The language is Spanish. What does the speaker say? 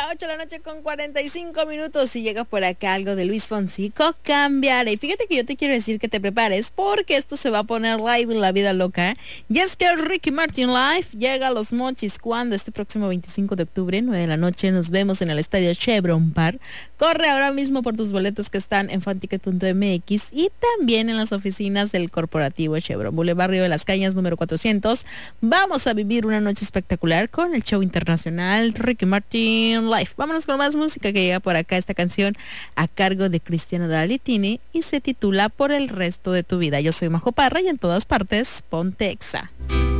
8 de la noche con 45 minutos y llega por acá algo de Luis Fonsi, Cambiaré. Y fíjate que yo te quiero decir que te prepares porque esto se va a poner live en la vida loca. Y es que Ricky Martin Live llega a Los Mochis cuando este próximo 25 de octubre, 9 de la noche, nos vemos en el estadio Chevron Park. Corre ahora mismo por tus boletos que están en fanticket.mx y también en las oficinas del corporativo Chevron, Boulevard Río de las Cañas número 400. Vamos a vivir una noche espectacular con el show internacional Ricky Martin Live. Vámonos con más música que llega por acá. Esta canción a cargo de Cristiano Dalitini y se titula Por el resto de tu vida. Yo soy Majo Parra y en todas partes ponte Exa.